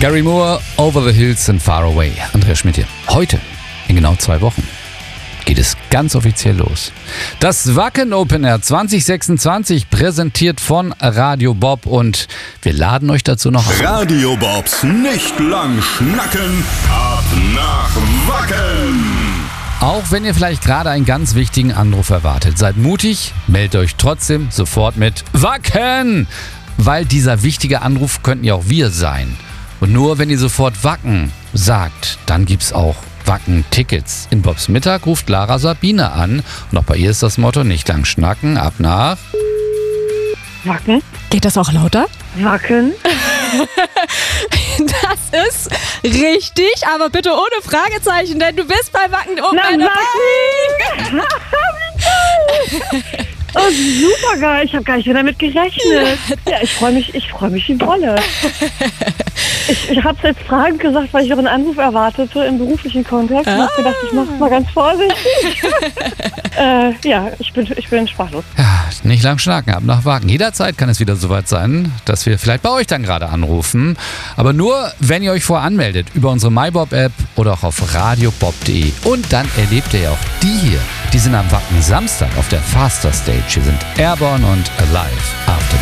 Gary Moore, Over the Hills and Far Away. Andreas Schmidt hier. Heute, in genau 2 Wochen, geht es ganz offiziell los. Das Wacken Open Air 2026, präsentiert von Radio Bob, und wir laden euch dazu noch ein. Radio Bobs nicht lang schnacken, ab nach Wacken. Auch wenn ihr vielleicht gerade einen ganz wichtigen Anruf erwartet, seid mutig, meldet euch trotzdem sofort mit Wacken, weil dieser wichtige Anruf könnten ja auch wir sein. Und nur wenn ihr sofort Wacken sagt, dann gibt's auch Wacken-Tickets. In Bobs Mittag ruft Lara Sabine an und auch bei ihr ist das Motto: nicht lang schnacken, ab nach Wacken? Geht das auch lauter? Wacken? Das ist richtig, aber bitte ohne Fragezeichen, denn du bist bei Wacken Open Air. Wacken! Oh, super geil. Ich habe gar nicht mehr damit gerechnet. Ja, ich freue mich wie Bolle. Ich habe es jetzt fragend gesagt, weil ich auch einen Anruf erwartete im beruflichen Kontext. Und habe gedacht, ich mache es mal ganz vorsichtig. Ja, ich bin sprachlos. Ja, nicht lang schnacken, ab nach Wacken. Jederzeit kann es wieder soweit sein, dass wir vielleicht bei euch dann gerade anrufen. Aber nur, wenn ihr euch vorher anmeldet über unsere MyBob-App oder auch auf radiobob.de. Und dann erlebt ihr ja auch die hier. Die sind am Wacken Samstag auf der Faster Stage. Hier sind Airborne und Alive After